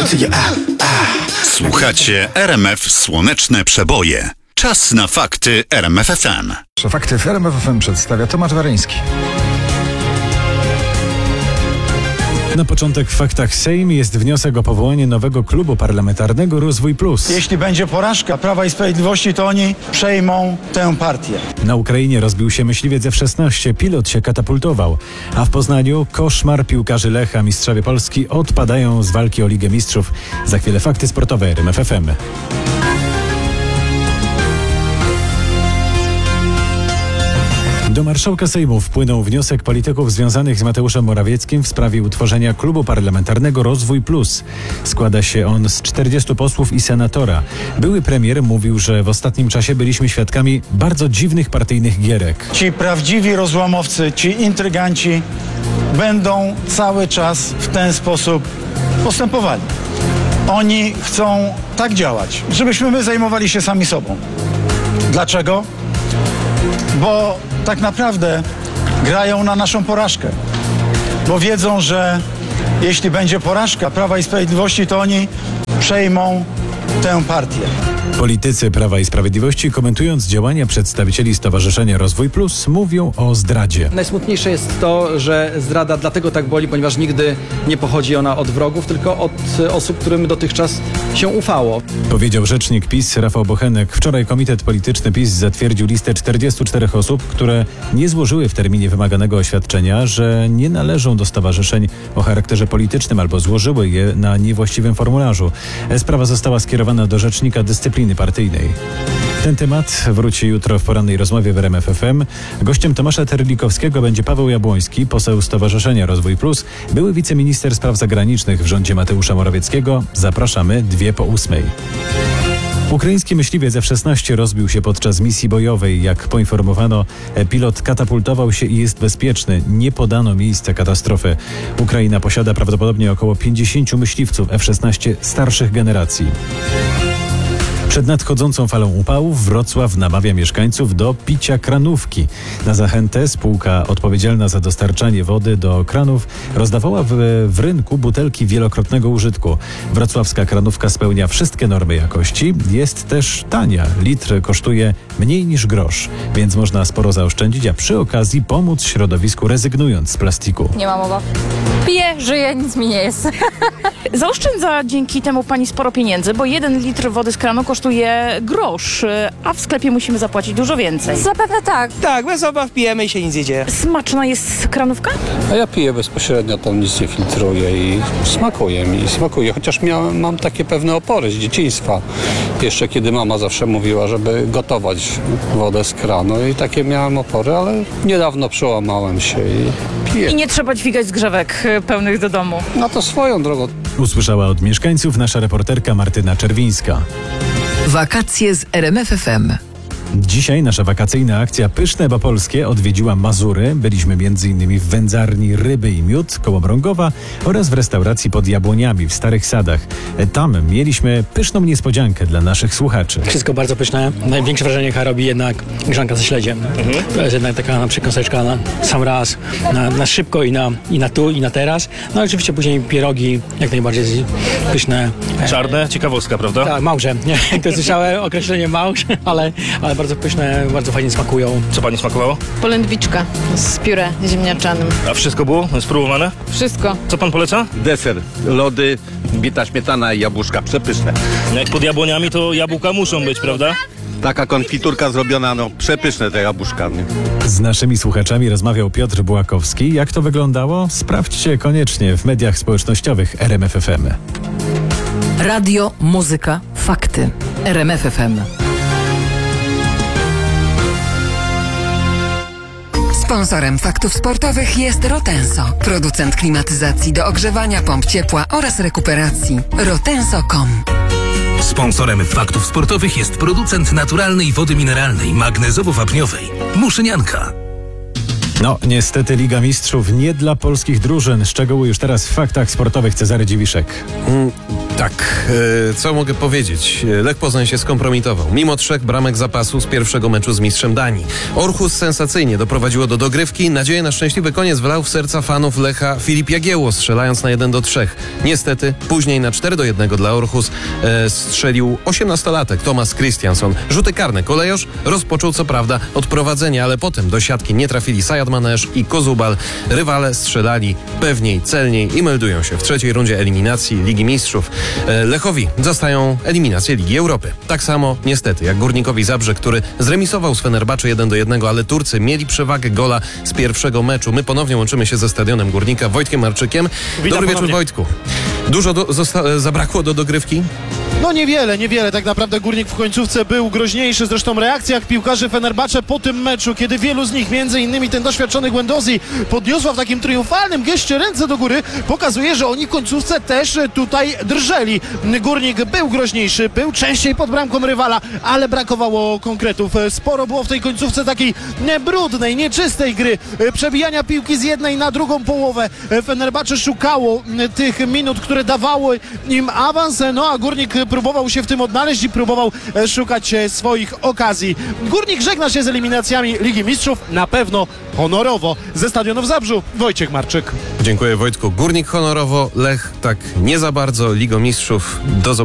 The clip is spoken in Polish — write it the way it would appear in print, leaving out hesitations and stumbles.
Słuchacie RMF Słoneczne Przeboje. Czas na fakty RMF FM. Fakty w RMF FM przedstawia Tomasz Waryński. Na początek w faktach Sejm jest wniosek o powołanie nowego klubu parlamentarnego Rozwój Plus. Jeśli będzie porażka Prawa i Sprawiedliwości, to oni przejmą tę partię. Na Ukrainie rozbił się myśliwiec F-16, pilot się katapultował. A w Poznaniu koszmar piłkarzy Lecha, mistrzowie Polski odpadają z walki o Ligę Mistrzów. Za chwilę fakty sportowe RMF FM. Do marszałka Sejmu wpłynął wniosek polityków związanych z Mateuszem Morawieckim w sprawie utworzenia klubu parlamentarnego Rozwój Plus. Składa się on z 40 posłów i senatora. Były premier mówił, że w ostatnim czasie byliśmy świadkami bardzo dziwnych partyjnych gierek. Ci prawdziwi rozłamowcy, ci intryganci będą cały czas w ten sposób postępowali. Oni chcą tak działać, żebyśmy my zajmowali się sami sobą. Dlaczego? Bo tak naprawdę grają na naszą porażkę. Bo wiedzą, że jeśli będzie porażka Prawa i Sprawiedliwości, to oni przejmą tę partię. Politycy Prawa i Sprawiedliwości, komentując działania przedstawicieli Stowarzyszenia Rozwój Plus, mówią o zdradzie. Najsmutniejsze jest to, że zdrada dlatego tak boli, ponieważ nigdy nie pochodzi ona od wrogów, tylko od osób, którym dotychczas się ufało. Powiedział rzecznik PiS Rafał Bochenek. Wczoraj Komitet Polityczny PiS zatwierdził listę 44 osób, które nie złożyły w terminie wymaganego oświadczenia, że nie należą do stowarzyszeń o charakterze politycznym albo złożyły je na niewłaściwym formularzu. Sprawa została skierowana do Rzecznika Dyscypliny Partyjnej. Ten temat wróci jutro w porannej rozmowie w RMF FM. Gościem Tomasza Terlikowskiego będzie Paweł Jabłoński, poseł Stowarzyszenia Rozwój Plus, były wiceminister spraw zagranicznych w rządzie Mateusza Morawieckiego. Zapraszamy 7:02. Ukraiński myśliwiec F-16 rozbił się podczas misji bojowej. Jak poinformowano, pilot katapultował się i jest bezpieczny. Nie podano miejsca katastrofy. Ukraina posiada prawdopodobnie około 50 myśliwców F-16 starszych generacji. Przed nadchodzącą falą upałów Wrocław namawia mieszkańców do picia kranówki. Na zachętę spółka odpowiedzialna za dostarczanie wody do kranów rozdawała w rynku butelki wielokrotnego użytku. Wrocławska kranówka spełnia wszystkie normy jakości. Jest też tania. Litr kosztuje mniej niż grosz, więc można sporo zaoszczędzić, a przy okazji pomóc środowisku, rezygnując z plastiku. Nie mam obaw. Piję, żyję, nic mi nie jest. Zaoszczędza dzięki temu pani sporo pieniędzy, bo 1 litr wody z kranu kosztuje grosz, a w sklepie musimy zapłacić dużo więcej. Zapewne tak. Tak, bez obaw pijemy i się nic nie dzieje. Smaczna jest kranówka? A ja piję bezpośrednio, to nic nie filtruję i smakuje. Chociaż mam takie pewne opory z dzieciństwa. Jeszcze kiedy mama zawsze mówiła, żeby gotować wodę z kranu i takie miałem opory, ale niedawno przełamałem się i piję. I nie trzeba dźwigać zgrzewek pełnych do domu. No to swoją drogą. Usłyszała od mieszkańców nasza reporterka Martyna Czerwińska. Wakacje z RMF FM. Dzisiaj nasza wakacyjna akcja Pyszne bo Polskie odwiedziła Mazury. Byliśmy m.in. w wędzarni Ryby i Miód koło Mrągowa oraz w restauracji Pod Jabłoniami w Starych Sadach. Tam mieliśmy pyszną niespodziankę dla naszych słuchaczy. Wszystko bardzo pyszne. Największe wrażenie robi jednak grzanka ze śledziem. To jest jednak taka przekąseczka na sam raz, na szybko i na tu i na teraz. No oczywiście później pierogi jak najbardziej pyszne. Czarne? Ciekawostka, prawda? Tak, małże. Nie, to słyszałem określenie małż, ale bardzo pyszne, bardzo fajnie smakują. Co pani smakowało? Polędwiczka z pióre ziemniaczanym. A wszystko było spróbowane? Wszystko. Co pan poleca? Deser, lody, bita śmietana i jabłuszka, przepyszne. Jak pod jabłoniami, to jabłka muszą być, prawda? Taka konfiturka zrobiona, przepyszne te jabłuszka. Nie? Z naszymi słuchaczami rozmawiał Piotr Bułakowski. Jak to wyglądało? Sprawdźcie koniecznie w mediach społecznościowych RMF FM. Radio, muzyka, fakty. RMF FM. Sponsorem faktów sportowych jest Rotenso, producent klimatyzacji do ogrzewania, pomp ciepła oraz rekuperacji. Rotenso.com. Sponsorem faktów sportowych jest producent naturalnej wody mineralnej magnezowo-wapniowej Muszynianka. No, niestety Liga Mistrzów nie dla polskich drużyn. Szczegóły już teraz w faktach sportowych. Cezary Dziwiszek. Tak, co mogę powiedzieć? Lech Poznań się skompromitował. Mimo 3 bramek zapasu z pierwszego meczu z mistrzem Danii. Orhus sensacyjnie doprowadziło do dogrywki. Nadzieję na szczęśliwy koniec wlał w serca fanów Lecha Filip Jagiełło, strzelając na 1-3. Niestety, później na 4-1 dla Orhus strzelił 18-latek Thomas Christiansen. Rzuty karne. Kolejosz rozpoczął co prawda od prowadzenia, ale potem do siatki nie trafili Sajad Manesz i Kozubal. Rywale strzelali pewniej, celniej i meldują się w trzeciej rundzie eliminacji Ligi Mistrzów. Lechowi zostają eliminacje Ligi Europy. Tak samo niestety jak Górnikowi Zabrze, który zremisował z Fenerbahce 1-1, ale Turcy mieli przewagę gola z pierwszego meczu. My ponownie łączymy się ze stadionem Górnika, Wojtkiem Marczykiem. Dobry wieczór, Wojtku. Dużo zabrakło do dogrywki? No niewiele. Tak naprawdę Górnik w końcówce był groźniejszy. Zresztą reakcja piłkarzy Fenerbahce po tym meczu, kiedy wielu z nich, między innymi ten doświadczony Guendouzi, podniosła w takim triumfalnym geście ręce do góry, pokazuje, że oni w końcówce też tutaj drżeli. Górnik był groźniejszy, był częściej pod bramką rywala, ale brakowało konkretów. Sporo było w tej końcówce takiej brudnej, nieczystej gry, przebijania piłki z jednej na drugą połowę. Fenerbahce szukało tych minut, które dawały im awans, no a Górnik próbował się w tym odnaleźć i próbował szukać swoich okazji. Górnik żegna się z eliminacjami Ligi Mistrzów, na pewno honorowo. Ze stadionu w Zabrzu, Wojciech Marczyk. Dziękuję, Wojtku. Górnik honorowo, Lech tak nie za bardzo. Ligo Mistrzów do zobaczenia.